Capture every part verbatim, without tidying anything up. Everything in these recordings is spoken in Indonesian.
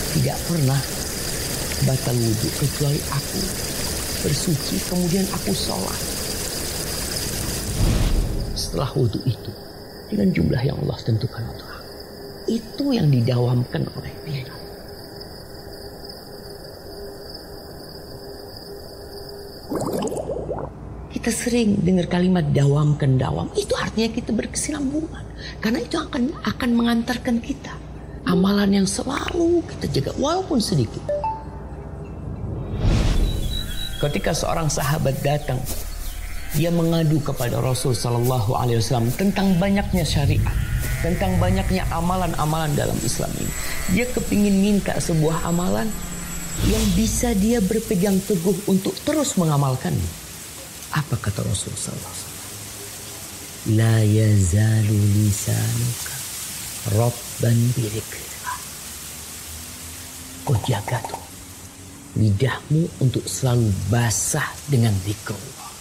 tidak pernah batal wudhu kecuali aku bersuci kemudian aku sholat. Setelah wudhu itu dengan jumlah yang Allah tentukan untuk aku, itu yang didawamkan oleh Bilal. Kita sering dengar kalimat dawamkan dawam. Itu artinya kita berkesinambungan. Karena itu akan akan mengantarkan kita amalan yang selalu kita jaga walaupun sedikit. Ketika seorang sahabat datang, dia mengadu kepada Rasul Sallallahu Alaihi Wasallam tentang banyaknya syariat, tentang banyaknya amalan-amalan dalam Islam ini. Dia kepingin minta sebuah amalan yang bisa dia berpegang teguh untuk terus mengamalkannya. Apa kata Rasul sallallahu alaihi wasallam? La yazalu lisanuka rabban birikrillah. Kau jaga tuh lidahmu untuk selalu basah dengan zikrullah.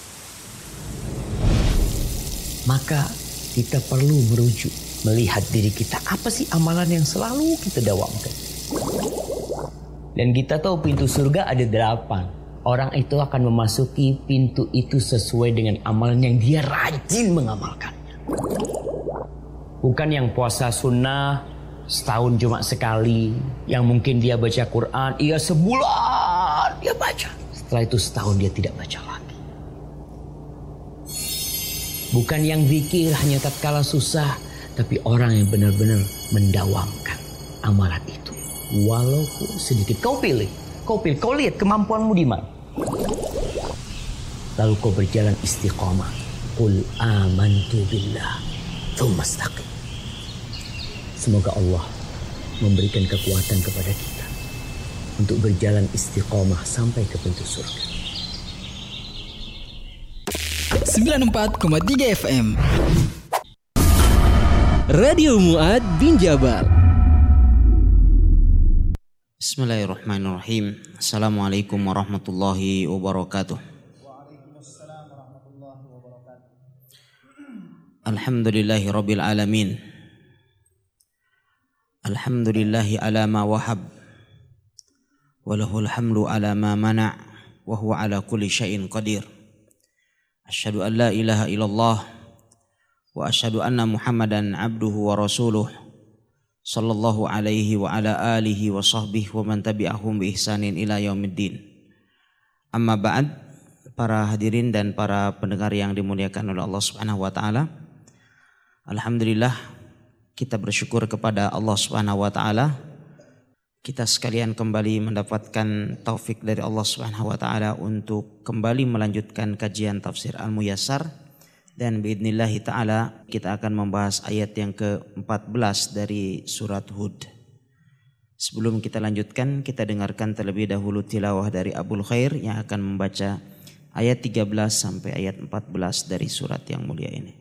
Maka kita perlu merujuk, melihat diri kita. Apa sih amalan yang selalu kita dawamkan? Dan kita tahu pintu surga ada delapan. Orang itu akan memasuki pintu itu sesuai dengan amalan yang dia rajin mengamalkannya. Bukan yang puasa sunnah setahun cuma sekali, yang mungkin dia baca Quran, iya sebulan dia baca. Setelah itu setahun dia tidak baca lagi. Bukan yang zikir hanya tatkala susah, tapi orang yang benar-benar mendawamkan amalan itu. Walaupun sedikit. Kau pilih. Kau pilih, kau lihat kemampuanmu di mana. Lalu kau berjalan istiqamah. Qul amantu billah tsumma istaqim. Semoga Allah memberikan kekuatan kepada kita untuk berjalan istiqamah sampai ke pintu surga. sembilan puluh empat koma tiga F M Radio Mu'ad bin Jabal. Bismillahirrahmanirrahim. Assalamualaikum warahmatullahi wabarakatuh. Waalaikumsalam warahmatullahi wabarakatuh. Alhamdulillahi rabbil alamin. Alhamdulillahi ala ma wahab. Walahul hamdu ala ma mana' wa huwa ala kulli syai'in qadir. Asyhadu an la ilaha illallah wa asyhadu anna Muhammadan abduhu wa rasuluh. Sallallahu alaihi wa ala alihi wa sahbihi wa man tabi'ahum bi ihsanin ila yaumiddin. Amma ba'd, para hadirin dan para pendengar yang dimuliakan oleh Allah Subhanahu wa taala. Alhamdulillah kita bersyukur kepada Allah Subhanahu wa taala. Kita sekalian kembali mendapatkan taufik dari Allah Subhanahu wa taala untuk kembali melanjutkan kajian tafsir Al-Muyassar. Dan biidnillahi ta'ala kita akan membahas ayat yang ke empat belas dari surat Hud. Sebelum kita lanjutkan, kita dengarkan terlebih dahulu tilawah dari Abul Khair yang akan membaca ayat tiga belas sampai ayat empat belas dari surat yang mulia ini.